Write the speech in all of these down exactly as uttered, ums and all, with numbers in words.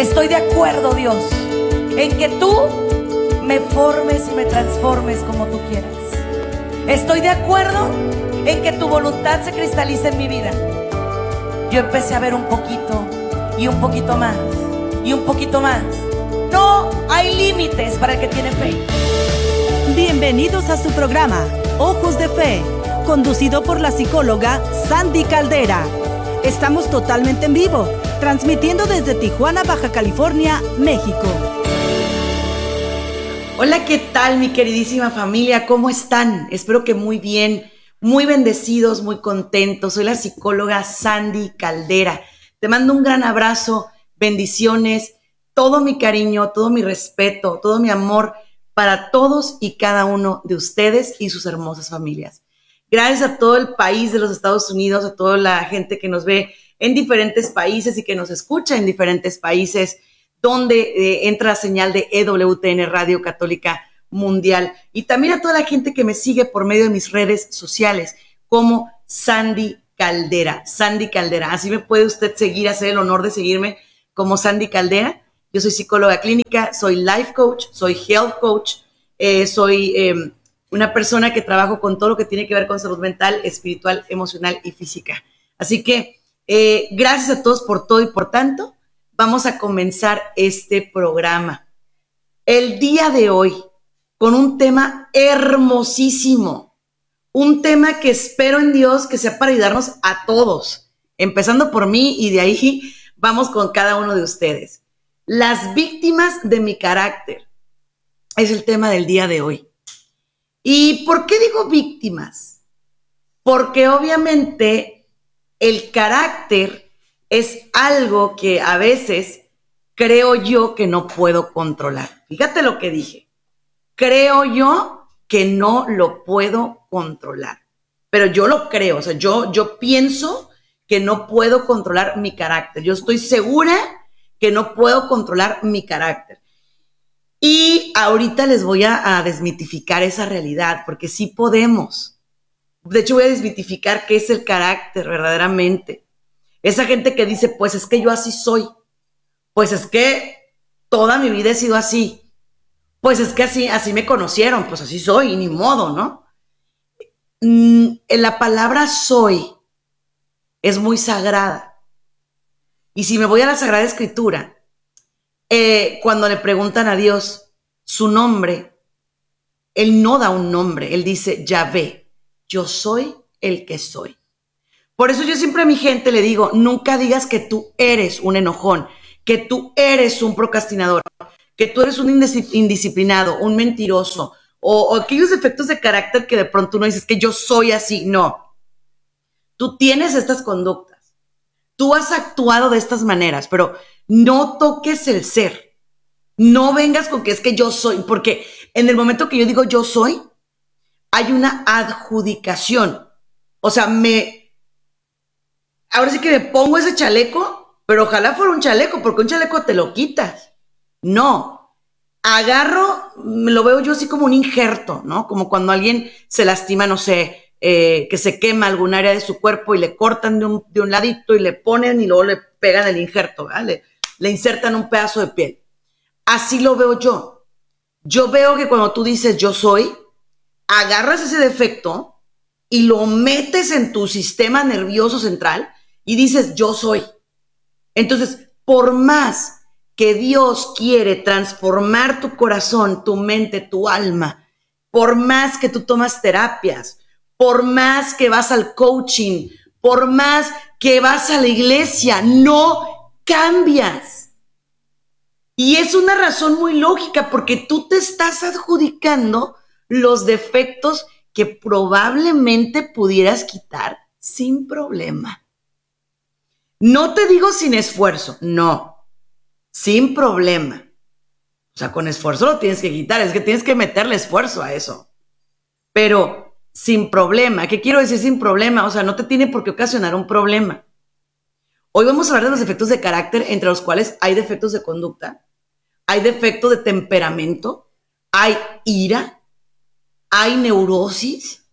Estoy de acuerdo, Dios, en que tú me formes y me transformes como tú quieras. Estoy de acuerdo en que tu voluntad se cristalice en mi vida. Yo empecé a ver un poquito y un poquito más y un poquito más. No hay límites para el que tiene fe. Bienvenidos a su programa Ojos de Fe, conducido por la psicóloga Sandy Caldera. Estamos totalmente en vivo, transmitiendo desde Tijuana, Baja California, México. Hola, ¿qué tal, mi queridísima familia? ¿Cómo están? Espero que muy bien, muy bendecidos, muy contentos. Soy la psicóloga Sandy Caldera. Te mando un gran abrazo, bendiciones, todo mi cariño, todo mi respeto, todo mi amor para todos y cada uno de ustedes y sus hermosas familias. Gracias a todo el país de los Estados Unidos, a toda la gente que nos ve en diferentes países y que nos escucha en diferentes países, donde eh, entra la señal de E W T N Radio Católica Mundial. Y también a toda la gente que me sigue por medio de mis redes sociales, como Sandy Caldera. Sandy Caldera. Así me puede usted seguir, hacer el honor de seguirme como Sandy Caldera. Yo soy psicóloga clínica, soy life coach, soy health coach, eh, soy eh, una persona que trabajo con todo lo que tiene que ver con salud mental, espiritual, emocional y física. Así que eh, gracias a todos por todo y por tanto. Vamos a comenzar este programa el día de hoy con un tema hermosísimo, un tema que espero en Dios que sea para ayudarnos a todos, empezando por mí y de ahí vamos con cada uno de ustedes. Las víctimas de mi carácter es el tema del día de hoy. ¿Y por qué digo víctimas? Porque obviamente el carácter es algo que a veces creo yo que no puedo controlar. Fíjate lo que dije. Creo yo que no lo puedo controlar. Pero yo lo creo. O sea, yo, yo pienso que no puedo controlar mi carácter. Yo estoy segura que no puedo controlar mi carácter. Y ahorita les voy a, a desmitificar esa realidad, porque sí podemos. De hecho, voy a desmitificar qué es el carácter verdaderamente. Esa gente que dice, pues es que yo así soy. Pues es que toda mi vida he sido así. Pues es que así, así me conocieron, pues así soy, y ni modo, ¿no? Mm, la palabra soy es muy sagrada. Y si me voy a la Sagrada Escritura, eh, cuando le preguntan a Dios su nombre, Él no da un nombre, Él dice, Yahvé, yo soy el que soy. Por eso yo siempre a mi gente le digo, nunca digas que tú eres un enojón, que tú eres un procrastinador, que tú eres un indisciplinado, un mentiroso, o, o aquellos defectos de carácter que de pronto uno dice que yo soy así. No, tú tienes estas conductas. Tú has actuado de estas maneras, pero no toques el ser. No vengas con que es que yo soy, porque en el momento que yo digo yo soy, hay una adjudicación. O sea, me, ahora sí que me pongo ese chaleco, pero ojalá fuera un chaleco, porque un chaleco te lo quitas. No, agarro, lo veo yo así como un injerto, ¿no? Como cuando alguien se lastima, no sé, Eh, que se quema algún área de su cuerpo y le cortan de un, de un ladito y le ponen y luego le pegan el injerto, ¿verdad? Le, le insertan un pedazo de piel. Así lo veo yo. Yo veo que cuando tú dices yo soy, agarras ese defecto y lo metes en tu sistema nervioso central y dices yo soy. Entonces, por más que Dios quiere transformar tu corazón, tu mente, tu alma, por más que tú tomas terapias, por más que vas al coaching, por más que vas a la iglesia, no cambias. Y es una razón muy lógica, porque tú te estás adjudicando los defectos que probablemente pudieras quitar sin problema. No te digo sin esfuerzo, no, sin problema. O sea, con esfuerzo lo tienes que quitar, es que tienes que meterle esfuerzo a eso. Pero sin problema. ¿Qué quiero decir sin problema? O sea, no te tiene por qué ocasionar un problema. Hoy vamos a hablar de los defectos de carácter, entre los cuales hay defectos de conducta, hay defectos de temperamento, hay ira, hay neurosis,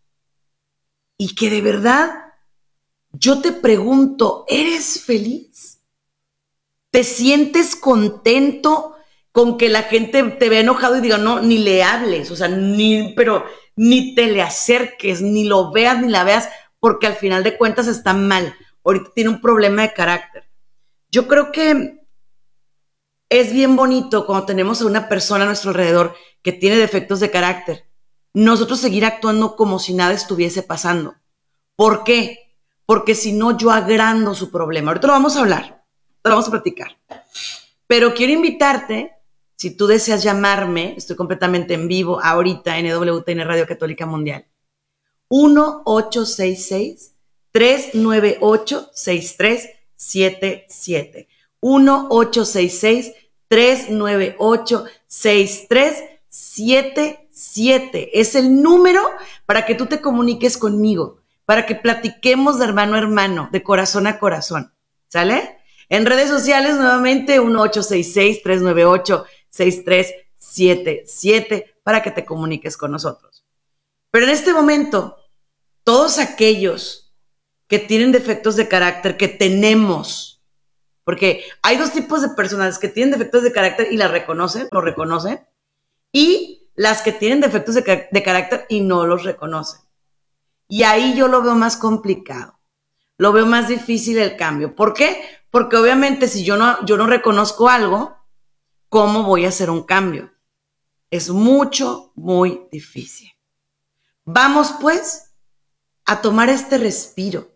y que de verdad yo te pregunto, ¿eres feliz? ¿Te sientes contento con que la gente te vea enojado y diga, no, ni le hables, o sea, ni, pero ni te le acerques, ni lo veas, ni la veas, porque al final de cuentas está mal? Ahorita tiene un problema de carácter. Yo creo que es bien bonito cuando tenemos a una persona a nuestro alrededor que tiene defectos de carácter, nosotros seguir actuando como si nada estuviese pasando. ¿Por qué? Porque si no, yo agrando su problema. Ahorita lo vamos a hablar, ahorita lo vamos a platicar. Pero quiero invitarte, si tú deseas llamarme, estoy completamente en vivo ahorita en E W T N Radio Católica Mundial. uno ocho seis seis, tres nueve ocho, seis tres siete siete. uno ocho seis seis, tres nueve ocho, seis tres siete siete. Es el número para que tú te comuniques conmigo, para que platiquemos de hermano a hermano, de corazón a corazón. ¿Sale? En redes sociales, nuevamente, uno ocho seis seis, tres nueve ocho, seis tres siete siete, para que te comuniques con nosotros. Pero en este momento, todos aquellos que tienen defectos de carácter, que tenemos, porque hay dos tipos de personas que tienen defectos de carácter y la reconocen, lo reconocen, y las que tienen defectos de, de carácter y no los reconocen. Y ahí yo lo veo más complicado, lo veo más difícil el cambio. ¿Por qué? Porque obviamente si yo no, yo no reconozco algo, ¿cómo voy a hacer un cambio? Es mucho, muy difícil. Vamos pues a tomar este respiro,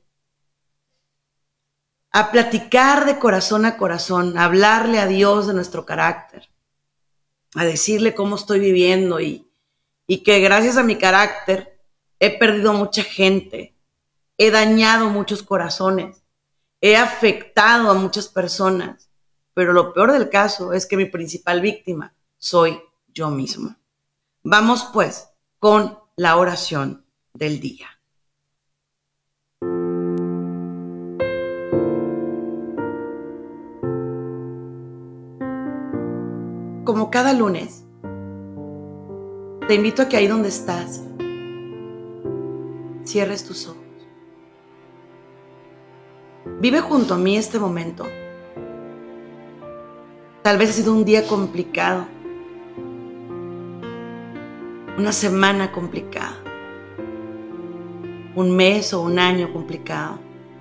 a platicar de corazón a corazón, a hablarle a Dios de nuestro carácter, a decirle cómo estoy viviendo y, y que gracias a mi carácter he perdido mucha gente, he dañado muchos corazones, he afectado a muchas personas, pero lo peor del caso es que mi principal víctima soy yo mismo. Vamos pues con la oración del día. Como cada lunes, te invito a que ahí donde estás, cierres tus ojos. Vive junto a mí este momento. Tal vez ha sido un día complicado, una semana complicada, un mes o un año complicado.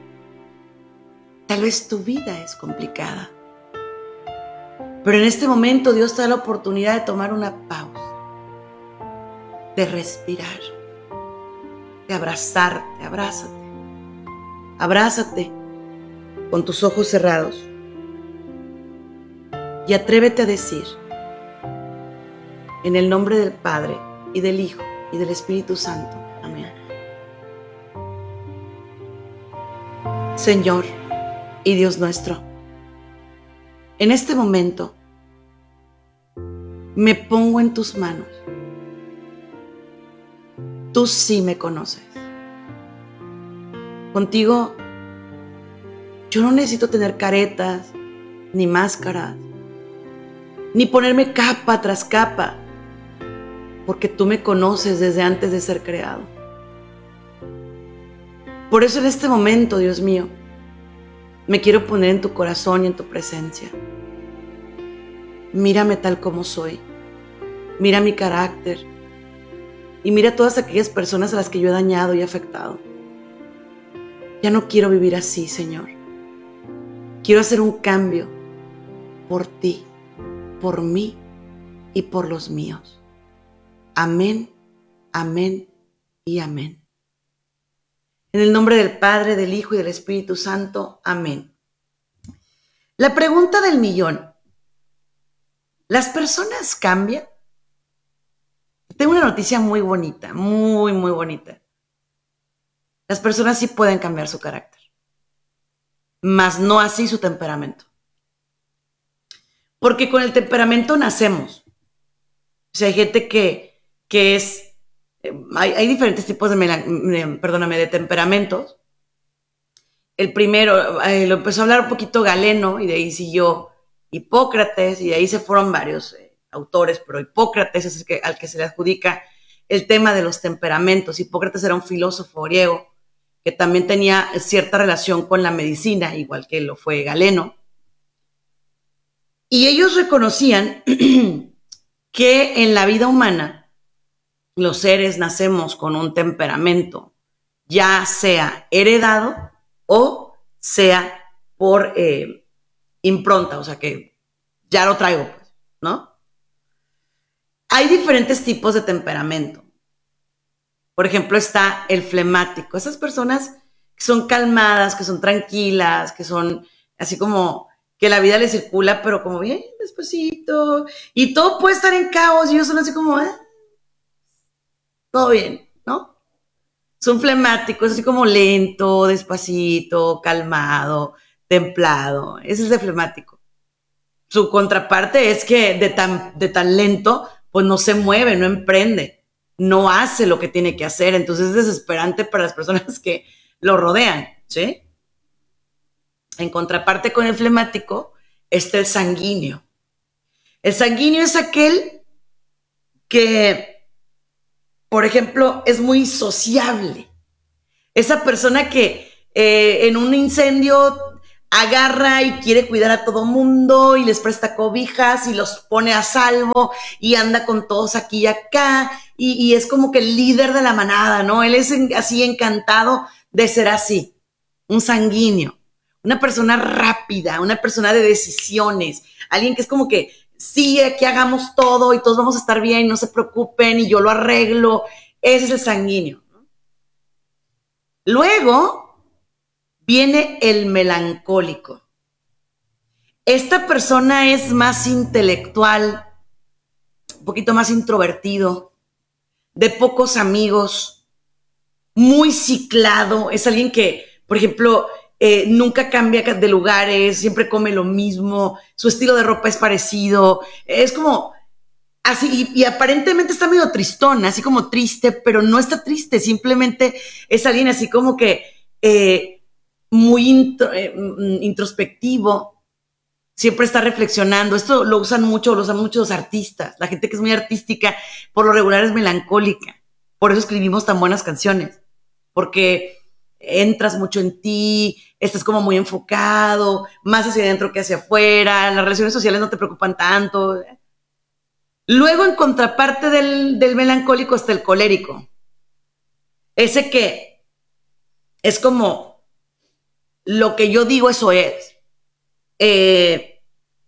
Tal vez tu vida es complicada. Pero en este momento Dios te da la oportunidad de tomar una pausa, de respirar, de abrazarte, abrázate, abrázate con tus ojos cerrados y atrévete a decir, en el nombre del Padre y del Hijo y del Espíritu Santo. Amén. Señor y Dios nuestro, en este momento me pongo en tus manos. Tú sí me conoces. Contigo yo no necesito tener caretas, ni máscaras, ni ponerme capa tras capa, porque tú me conoces desde antes de ser creado. Por eso en este momento, Dios mío, me quiero poner en tu corazón y en tu presencia. Mírame tal como soy. Mira mi carácter. Y mira todas aquellas personas a las que yo he dañado y afectado. Ya no quiero vivir así, Señor. Quiero hacer un cambio por ti, por mí y por los míos. Amén, amén y amén. En el nombre del Padre, del Hijo y del Espíritu Santo. Amén. La pregunta del millón. ¿Las personas cambian? Tengo una noticia muy bonita, muy, muy bonita. Las personas sí pueden cambiar su carácter, mas no así su temperamento. Porque con el temperamento nacemos. O sea, hay gente que, que es... Hay, hay diferentes tipos de, de, perdóname, de temperamentos. El primero, eh, lo empezó a hablar un poquito Galeno y de ahí siguió Hipócrates y de ahí se fueron varios eh, autores, pero Hipócrates es el que, al que se le adjudica el tema de los temperamentos. Hipócrates era un filósofo griego que también tenía cierta relación con la medicina, igual que lo fue Galeno. Y ellos reconocían que en la vida humana los seres nacemos con un temperamento, ya sea heredado o sea por eh, impronta, o sea que ya lo traigo, pues, ¿no? Hay diferentes tipos de temperamento. Por ejemplo, está el flemático. Esas personas que son calmadas, que son tranquilas, que son así como que la vida les circula, pero como bien despacito. Y todo puede estar en caos y ellos son así como, eh, todo bien, ¿no? Son flemáticos, así como lento, despacito, calmado, templado. Ese es el flemático. Su contraparte es que de tan, de tan lento, pues no se mueve, no emprende, no hace lo que tiene que hacer. Entonces es desesperante para las personas que lo rodean, ¿sí? En contraparte con el flemático está el sanguíneo. El sanguíneo es aquel que, por ejemplo, es muy sociable. Esa persona que eh, en un incendio agarra y quiere cuidar a todo mundo y les presta cobijas y los pone a salvo y anda con todos aquí y acá y, y es como que el líder de la manada, ¿no? Él es en, así encantado de ser así, un sanguíneo, una persona rápida, una persona de decisiones, alguien que es como que sí, aquí hagamos todo y todos vamos a estar bien, no se preocupen y yo lo arreglo. Ese es el sanguíneo, ¿no? Luego viene el melancólico. Esta persona es más intelectual, un poquito más introvertido, de pocos amigos, muy ciclado. Es alguien que, por ejemplo, eh, nunca cambia de lugares, siempre come lo mismo, su estilo de ropa es parecido. Es como así, y, y aparentemente está medio tristón, así como triste, pero no está triste, simplemente es alguien así como que eh, muy intro, eh, introspectivo, siempre está reflexionando. Esto lo usan mucho, lo usan muchos artistas. La gente que es muy artística, por lo regular es melancólica. Por eso escribimos tan buenas canciones, porque entras mucho en ti, estás como muy enfocado, más hacia adentro que hacia afuera, las relaciones sociales no te preocupan tanto. Luego, en contraparte del, del melancólico, está el colérico. Ese que es como lo que yo digo, eso es. Eh,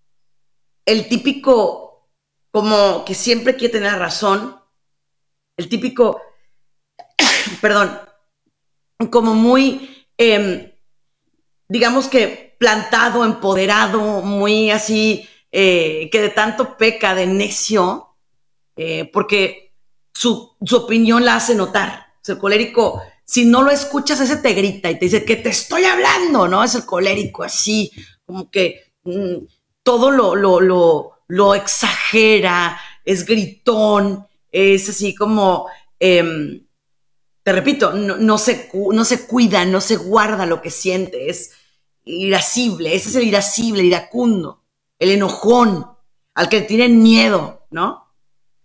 el típico, como que siempre quiere tener razón. El típico, perdón, como muy, eh, digamos que plantado, empoderado, muy así, eh, que de tanto peca de necio, eh, porque su, su opinión la hace notar. O sea, el colérico, si no lo escuchas, ese te grita y te dice que te estoy hablando, ¿no? Es el colérico así, como que mmm, todo lo, lo, lo, lo exagera, es gritón, es así como, eh, te repito, no, no, se, no se cuida, no se guarda lo que siente, es irascible. Ese es el irascible, el iracundo, el enojón, al que tienen miedo, ¿no?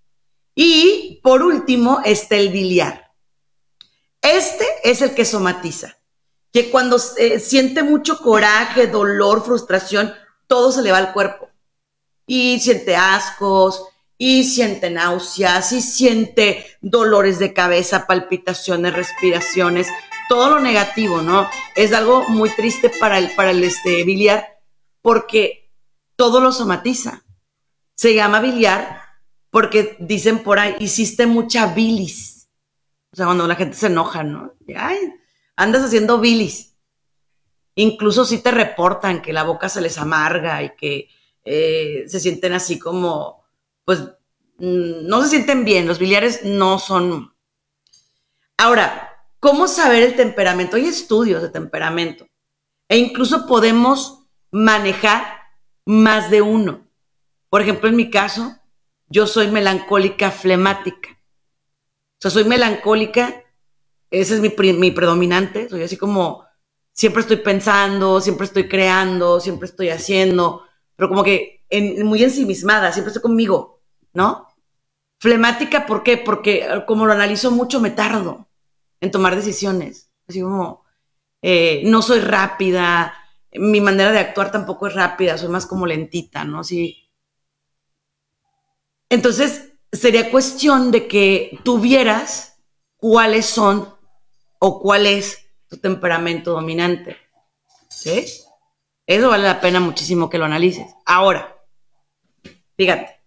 Y por último está el biliar. Este es el que somatiza, que cuando eh, siente mucho coraje, dolor, frustración, todo se le va al cuerpo. Y siente ascos, y siente náuseas, y siente dolores de cabeza, palpitaciones, respiraciones, todo lo negativo, ¿no? Es algo muy triste para el, para el este, biliar, porque todo lo somatiza. Se llama biliar porque dicen por ahí, hiciste mucha bilis. O sea, cuando la gente se enoja, ¿no? Ay, andas haciendo bilis. Incluso sí te reportan que la boca se les amarga y que eh, se sienten así como, pues, no se sienten bien. Los biliares no son. Ahora, ¿cómo saber el temperamento? Hay estudios de temperamento e incluso podemos manejar más de uno. Por ejemplo, en mi caso, yo soy melancólica flemática. O sea, soy melancólica, ese es mi, mi predominante. Soy así como, siempre estoy pensando, siempre estoy creando, siempre estoy haciendo, pero como que en, muy ensimismada, siempre estoy conmigo, ¿no? Flemática, ¿por qué? Porque como lo analizo mucho, me tardo en tomar decisiones. Así como, eh, no soy rápida, mi manera de actuar tampoco es rápida, soy más como lentita, ¿no? Sí. Entonces, sería cuestión de que tú vieras cuáles son o cuál es tu temperamento dominante, ¿sí? Eso vale la pena muchísimo que lo analices. Ahora, fíjate,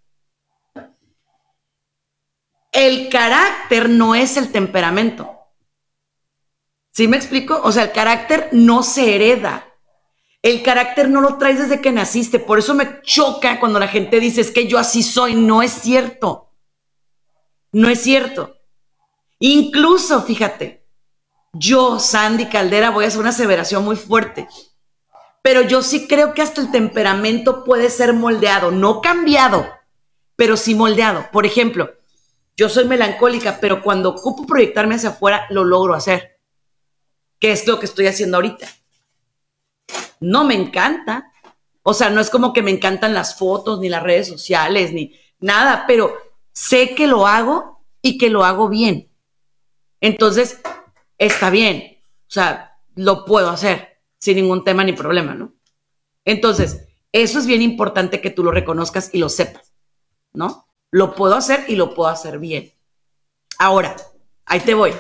el carácter no es el temperamento. ¿Sí me explico? O sea, el carácter no se hereda. El carácter no lo traes desde que naciste. Por eso me choca cuando la gente dice, es que yo así soy. No es cierto. No es cierto. Incluso, fíjate, yo, Sandy Caldera, voy a hacer una aseveración muy fuerte. Pero yo sí creo que hasta el temperamento puede ser moldeado. No cambiado, pero sí moldeado. Por ejemplo, yo soy melancólica, pero cuando ocupo proyectarme hacia afuera, lo logro hacer. ¿Qué es lo que estoy haciendo ahorita? No me encanta. O sea, no es como que me encantan las fotos, ni las redes sociales, ni nada, pero sé que lo hago y que lo hago bien. Entonces, está bien. O sea, lo puedo hacer sin ningún tema ni problema, ¿no? Entonces, eso es bien importante que tú lo reconozcas y lo sepas, ¿no? Lo puedo hacer y lo puedo hacer bien. Ahora, ahí te voy.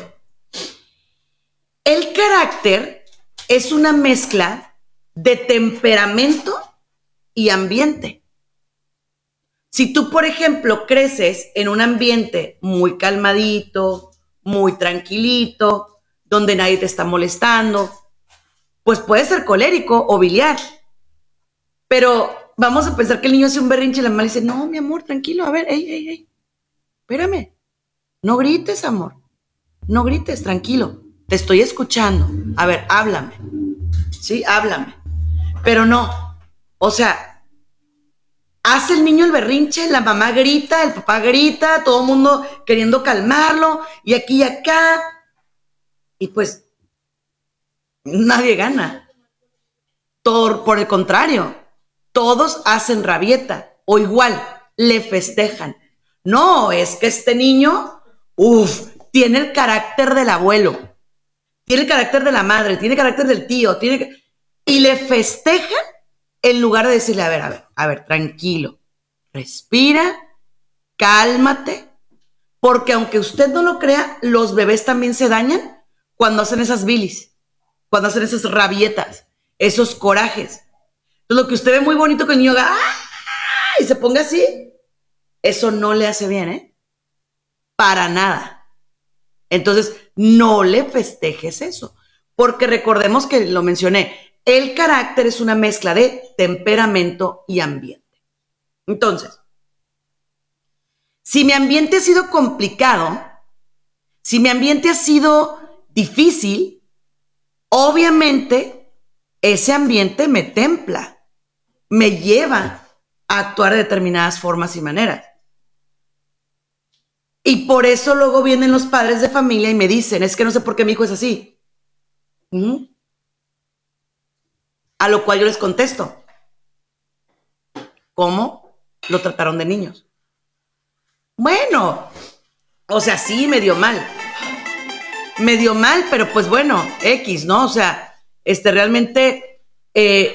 El carácter es una mezcla de temperamento y ambiente. Si tú, por ejemplo, creces en un ambiente muy calmadito, muy tranquilito, donde nadie te está molestando, pues puedes ser colérico o biliar. Pero vamos a pensar que el niño hace un berrinche y la mamá le dice, no, mi amor, tranquilo, a ver, ey, ey, ey, espérame, no grites, amor, no grites, tranquilo, te estoy escuchando, a ver, háblame, sí, háblame, pero no, o sea, hace el niño el berrinche, la mamá grita, el papá grita, todo el mundo queriendo calmarlo, y aquí y acá, y pues nadie gana, todo por el contrario. Todos hacen rabieta o igual, le festejan. No, es que este niño, uff, tiene el carácter del abuelo, tiene el carácter de la madre, tiene el carácter del tío, tiene que... y le festejan en lugar de decirle, a ver, a ver, a ver, tranquilo, respira, cálmate, porque aunque usted no lo crea, los bebés también se dañan cuando hacen esas bilis, cuando hacen esas rabietas, esos corajes. Lo que usted ve muy bonito que el niño haga ¡ah! Y se ponga así, eso no le hace bien, ¿eh? Para nada. Entonces, no le festejes eso, porque recordemos que lo mencioné, el carácter es una mezcla de temperamento y ambiente. Entonces, si mi ambiente ha sido complicado, si mi ambiente ha sido difícil, obviamente ese ambiente me templa, me lleva a actuar de determinadas formas y maneras. Y por eso luego vienen los padres de familia y me dicen, es que no sé por qué mi hijo es así. ¿Mm? A lo cual yo les contesto, ¿cómo lo trataron de niños? Bueno, o sea, sí, medio mal. Medio mal, pero pues bueno, X, ¿no? O sea, este realmente... Eh,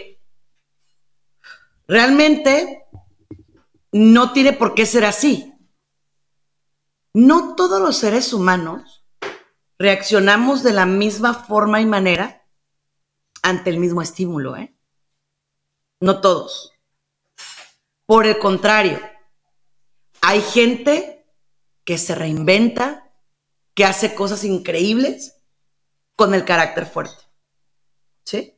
Realmente no tiene por qué ser así. No todos los seres humanos reaccionamos de la misma forma y manera ante el mismo estímulo, ¿eh? No todos. Por el contrario, hay gente que se reinventa, que hace cosas increíbles con el carácter fuerte. ¿Sí?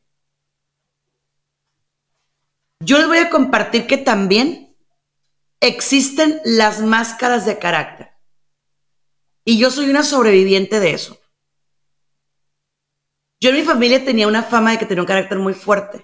Yo les voy a compartir que también existen las máscaras de carácter. Y yo soy una sobreviviente de eso. Yo en mi familia tenía una fama de que tenía un carácter muy fuerte.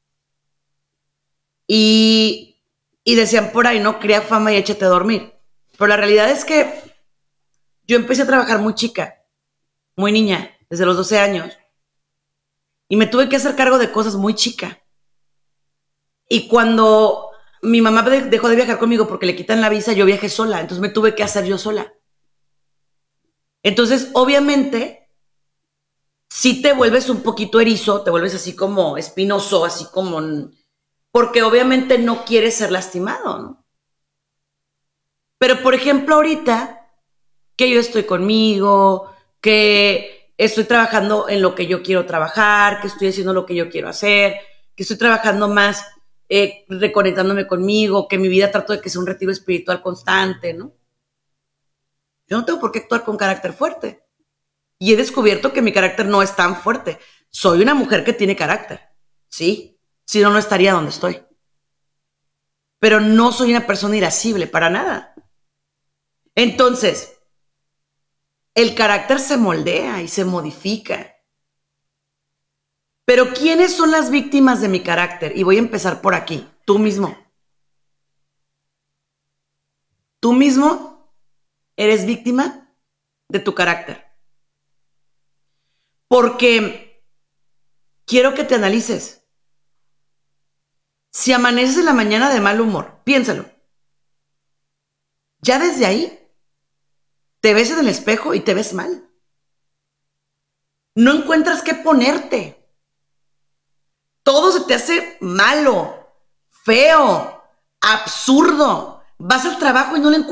Y, y decían por ahí, no, cría fama y échate a dormir. Pero la realidad es que yo empecé a trabajar muy chica, muy niña, desde los doce años. Y me tuve que hacer cargo de cosas muy chica. Y cuando mi mamá dejó de viajar conmigo porque le quitan la visa, yo viajé sola, entonces me tuve que hacer yo sola. Entonces, obviamente, sí te vuelves un poquito erizo, te vuelves así como espinoso, así como... Porque obviamente no quieres ser lastimado, ¿no? Pero, por ejemplo, ahorita que yo estoy conmigo, que estoy trabajando en lo que yo quiero trabajar, que estoy haciendo lo que yo quiero hacer, que estoy trabajando más, eh, reconectándome conmigo, que mi vida trato de que sea un retiro espiritual constante, ¿no? Yo no tengo por qué actuar con carácter fuerte. Y he descubierto que mi carácter no es tan fuerte. Soy una mujer que tiene carácter, ¿sí? Si no, no estaría donde estoy. Pero no soy una persona irascible, para nada. Entonces, el carácter se moldea y se modifica. Pero ¿quiénes son las víctimas de mi carácter? Y voy a empezar por aquí, tú mismo. Tú mismo eres víctima de tu carácter. Porque quiero que te analices. Si amaneces en la mañana de mal humor, piénsalo. Ya desde ahí te ves en el espejo y te ves mal. No encuentras qué ponerte. Todo se te hace malo, feo, absurdo. Vas al trabajo y no le encuentras